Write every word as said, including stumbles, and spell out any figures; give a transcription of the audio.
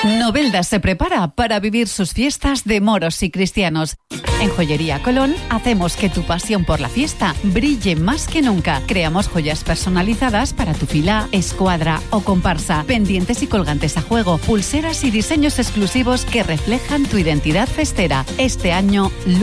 Novelda se prepara para vivir sus fiestas de moros y cristianos. En Joyería Colón hacemos que tu pasión por la fiesta brille más que nunca. Creamos joyas personalizadas para tu filá, escuadra o comparsa, pendientes y colgantes a juego, pulseras y diseños exclusivos que reflejan tu identidad festera. Este año,